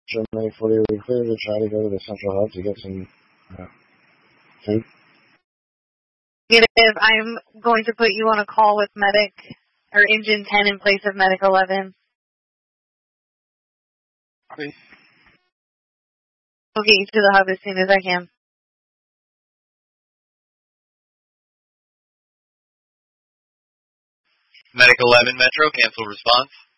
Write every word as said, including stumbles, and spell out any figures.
Medic forty, are we clear to try to go to the central hub to get some uh, food? Negative. I'm going to put you on a call with Medic, or Engine ten in place of Medic eleven. Okay. I'll get you to the hub as soon as I can. Medic eleven Metro, cancel response.